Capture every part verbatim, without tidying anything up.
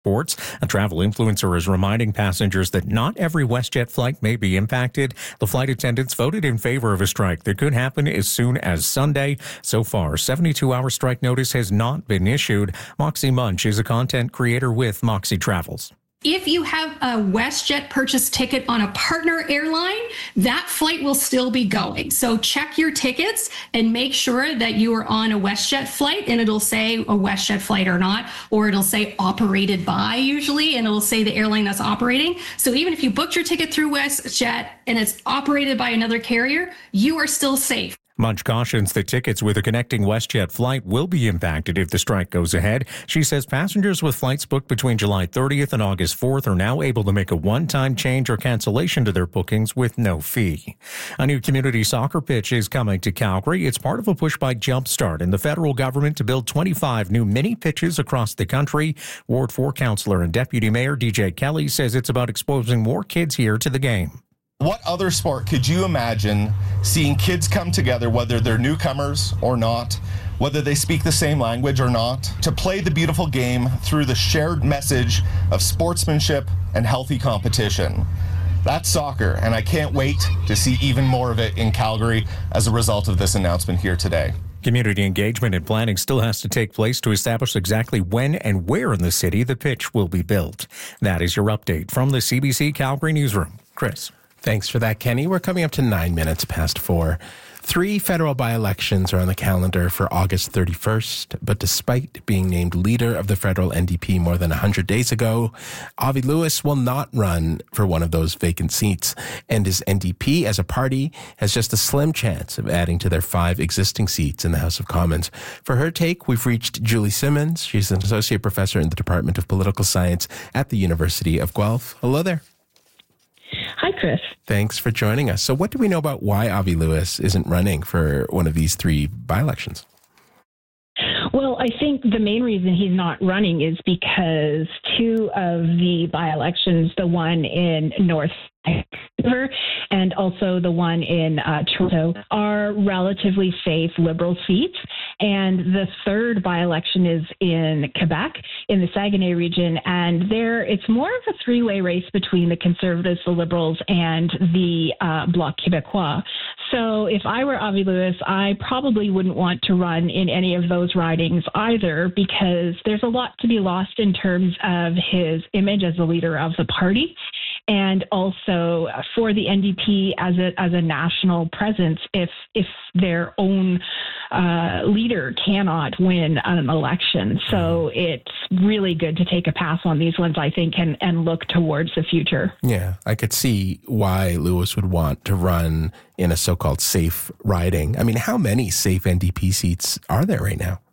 Sports. A travel influencer is reminding passengers that not every WestJet flight may be impacted. The flight attendants voted in favor of a strike that could happen as soon as Sunday. So far, seventy-two hour strike notice has not been issued. Moxie Munch is a content creator with Moxie Travels. If you have a WestJet purchase ticket on a partner airline, that flight will still be going. So check your tickets and make sure that you are on a WestJet flight, and it'll say a WestJet flight or not, or it'll say operated by usually, and it'll say the airline that's operating. So even if you booked your ticket through WestJet and it's operated by another carrier, you are still safe. Munch cautions that tickets with a connecting WestJet flight will be impacted if the strike goes ahead. She says passengers with flights booked between July thirtieth and August fourth are now able to make a one-time change or cancellation to their bookings with no fee. A new community soccer pitch is coming to Calgary. It's part of a push by Jumpstart and the federal government to build twenty-five new mini pitches across the country. Ward four councillor and Deputy Mayor D J Kelly says it's about exposing more kids here to the game. What other sport could you imagine seeing kids come together, whether they're newcomers or not, whether they speak the same language or not, to play the beautiful game through the shared message of sportsmanship and healthy competition? That's soccer, and I can't wait to see even more of it in Calgary as a result of this announcement here today. Community engagement and planning still has to take place to establish exactly when and where in the city the pitch will be built. That is your update from the C B C Calgary Newsroom. Chris. Thanks for that, Kenny. We're coming up to nine minutes past four. Three federal by-elections are on the calendar for August thirty-first, but despite being named leader of the federal N D P more than one hundred days ago, Avi Lewis will not run for one of those vacant seats, and his N D P as a party has just a slim chance of adding to their five existing seats in the House of Commons. For her take, we've reached Julie Simmons. She's an associate professor in the Department of Political Science at the University of Guelph. Hello there. Hi, Chris. Thanks for joining us. So what do we know about why Avi Lewis isn't running for one of these three by-elections? Well, I think the main reason he's not running is because two of the by-elections, the one in North Vancouver and also the one in uh, Toronto, are relatively safe Liberal seats. And the third by-election is in Quebec, in the Saguenay region. And there, it's more of a three-way race between the Conservatives, the Liberals, and the uh, Bloc Québécois. So if I were Avi Lewis, I probably wouldn't want to run in any of those ridings either, because there's a lot to be lost in terms of his image as the leader of the party. And also for the N D P as a as a national presence, if if their own uh, leader cannot win an election. So it's really good to take a pass on these ones, I think, and, and look towards the future. Yeah, I could see why Lewis would want to run in a so-called safe riding. I mean, how many safe N D P seats are there right now?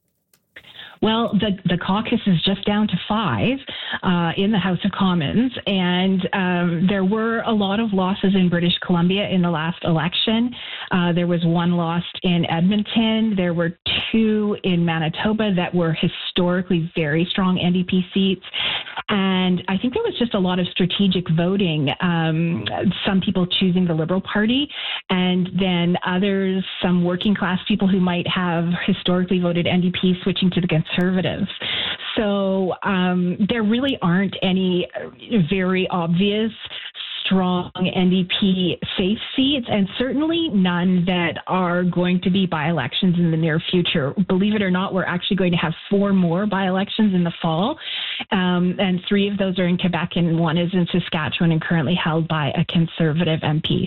Well, the, the caucus is just down to five uh, in the House of Commons, and um, there were a lot of losses in British Columbia in the last election. Uh, there was one lost in Edmonton. There were two in Manitoba that were historically very strong N D P seats. And I think there was just a lot of strategic voting, um, some people choosing the Liberal Party, and then others, some working class people who might have historically voted N D P switching to the Conservatives. So um, there really aren't any very obvious strong N D P safe seats, and certainly none that are going to be by-elections in the near future. Believe it or not, we're actually going to have four more by-elections in the fall, um, and three of those are in Quebec, and one is in Saskatchewan and currently held by a Conservative M P.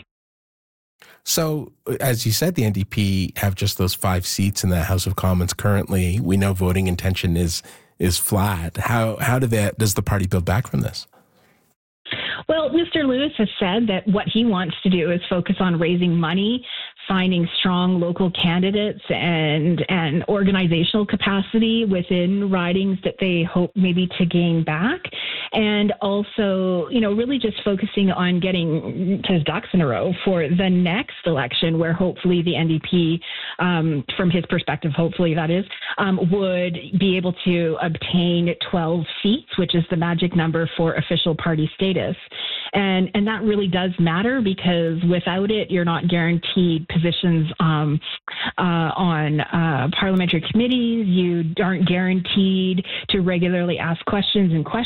So, as you said, the N D P have just those five seats in the House of Commons currently. We know voting intention is is flat. How how do they, does the party build back from this? Well, Mister Lewis has said that what he wants to do is focus on raising money, finding strong local candidates, and and organizational capacity within ridings that they hope maybe to gain back. And also, you know, really just focusing on getting his ducks in a row for the next election, where hopefully the N D P, um, from his perspective, hopefully that is, um, would be able to obtain twelve seats, which is the magic number for official party status. And, and that really does matter, because without it, you're not guaranteed positions um, uh, on uh, parliamentary committees. You aren't guaranteed to regularly ask questions in question